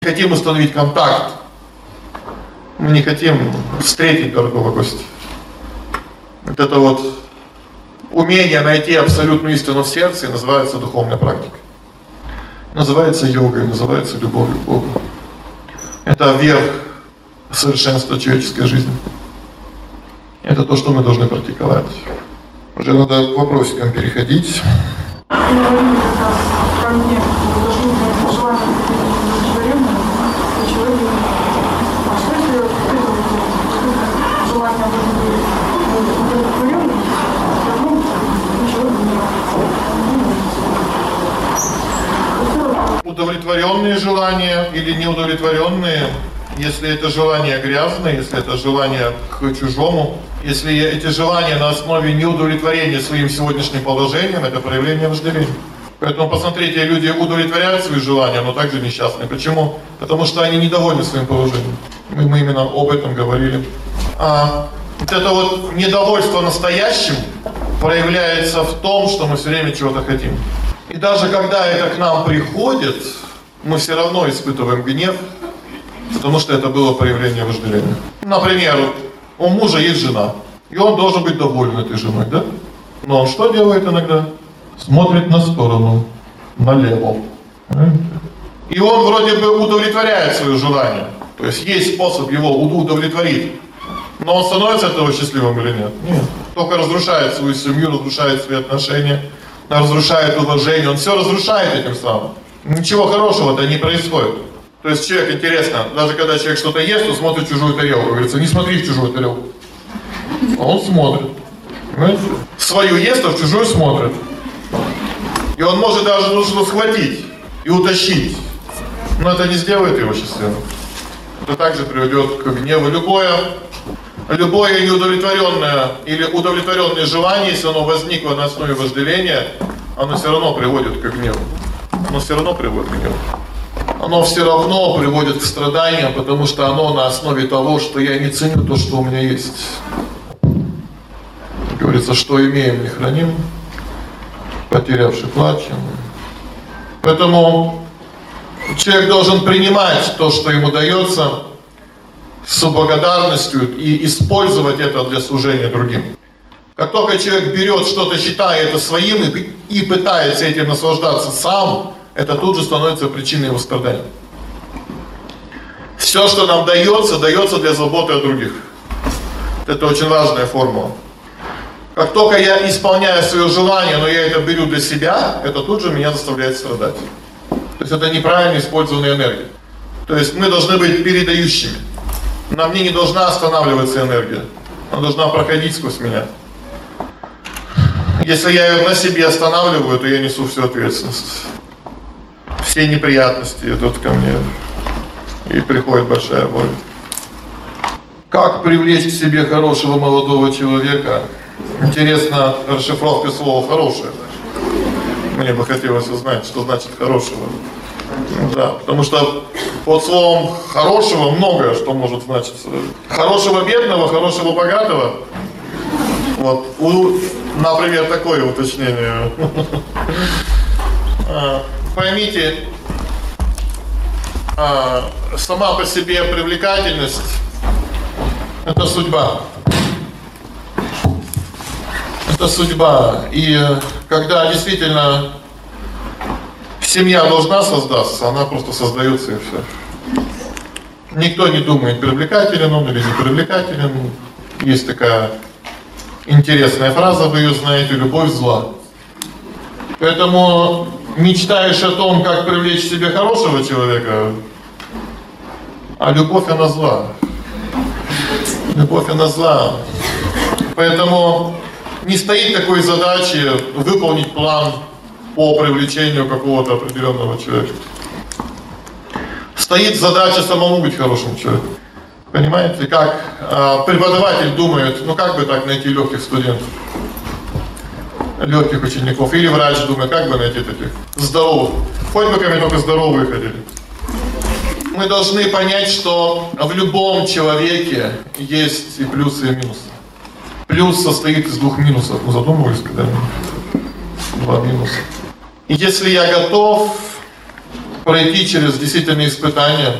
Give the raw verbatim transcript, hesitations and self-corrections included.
Хотим установить контакт. Мы не хотим встретить дорогого гостя. Вот это вот умение найти абсолютную истину в сердце называется духовной практикой. Называется йогой, называется любовью к Богу. Это верх совершенства человеческой жизни. Это то, что мы должны практиковать. Уже надо к вопросикам переходить. Удовлетворенные желания или неудовлетворенные, если это желание грязное, если это желание к чужому, если эти желания на основе неудовлетворения своим сегодняшним положением, это проявление вожделения. Поэтому посмотрите, люди удовлетворяют свои желания, но также несчастны. Почему? Потому что они недовольны своим положением. Мы, мы именно об этом говорили. А вот это вот недовольство настоящим проявляется в том, что мы все время чего-то хотим. И даже когда это к нам приходит, мы все равно испытываем гнев, потому что это было проявление вожделения. Например, у мужа есть жена, и он должен быть доволен этой женой, да? Но он что делает иногда? Смотрит на сторону, налево. И он вроде бы удовлетворяет свое желание. То есть есть способ его удовлетворить. Но он становится от этого счастливым или нет? Нет. Только разрушает свою семью, разрушает свои отношения, разрушает уважение. Он все разрушает этим самым. Ничего хорошего-то не происходит. То есть человек, интересно, даже когда человек что-то ест, он смотрит в чужую тарелку. Говорится, не смотри в чужую тарелку. А он смотрит. Понимаете? Свою ест, а в чужую смотрит. И он может даже нужно схватить и утащить. Но это не сделает его счастливым. Это также приведет к гневу. Любое, любое неудовлетворенное или удовлетворенное желание, если оно возникло на основе вожделения, оно все равно приводит к гневу. Оно все равно приводит к гневу. Оно все равно приводит к страданиям, потому что оно на основе того, что я не ценю то, что у меня есть. Говорится, что имеем, не храним, потерявший плачем. Поэтому человек должен принимать то, что ему дается, с благодарностью и использовать это для служения другим. Как только человек берет что-то, считая это своим и, и пытается этим наслаждаться сам, это тут же становится причиной его страдания. Все, что нам дается, дается для заботы о других. Это очень важная формула. Как только я исполняю свое желание, но я это беру для себя, это тут же меня заставляет страдать. То есть это неправильно использованная энергия. То есть мы должны быть передающими. На мне не должна останавливаться энергия. Она должна проходить сквозь меня. Если я ее на себе останавливаю, то я несу всю ответственность. Все неприятности идут ко мне. И приходит большая боль. Как привлечь к себе хорошего молодого человека? Интересна расшифровка слова «хорошее». Мне бы хотелось узнать, что значит «хорошего». Да, потому что под словом «хорошего» многое что может значиться. Хорошего бедного, хорошего богатого. Вот, у, например, такое уточнение. Поймите, сама по себе привлекательность – это судьба. Это судьба. И когда действительно семья должна создаться, она просто создается и все. Никто не думает, привлекателен он или не привлекателен. Есть такая интересная фраза, вы ее знаете, любовь зла. Поэтому мечтаешь о том, как привлечь к себе хорошего человека, а любовь она зла. Любовь она зла. Поэтому не стоит такой задачи выполнить план по привлечению какого-то определенного человека. Стоит задача самому быть хорошим человеком. Понимаете, как э, преподаватель думает, ну как бы так найти легких студентов, легких учеников, или врач думает, как бы найти таких здоровых. Хоть бы ко мне только здоровые ходили. Мы должны понять, что в любом человеке есть и плюсы, и минусы. Плюс состоит из двух минусов. Мы задумывались когда-нибудь? Два минуса. И если я готов пройти через действительные испытания,